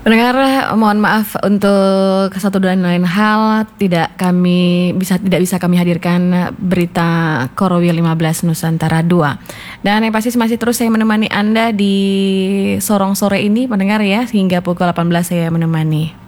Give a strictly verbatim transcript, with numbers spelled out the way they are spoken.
Pendengar, mohon maaf untuk satu dan lain hal tidak kami bisa tidak bisa kami hadirkan berita Korowil lima belas Nusantara dua. Dan yang pasti masih terus saya menemani Anda di sorong sore ini, pendengar ya, hingga pukul delapan belas saya menemani.